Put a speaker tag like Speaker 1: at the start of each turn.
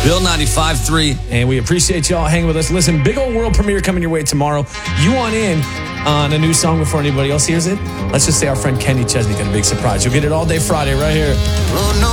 Speaker 1: Bill 95.3.
Speaker 2: And we appreciate y'all hanging with us. Listen, big old world premiere coming your way tomorrow. You want in on a new song before anybody else hears it? Let's just say our friend Kenny Chesney got a big surprise. You'll get it all day Friday right here.
Speaker 3: Oh, no.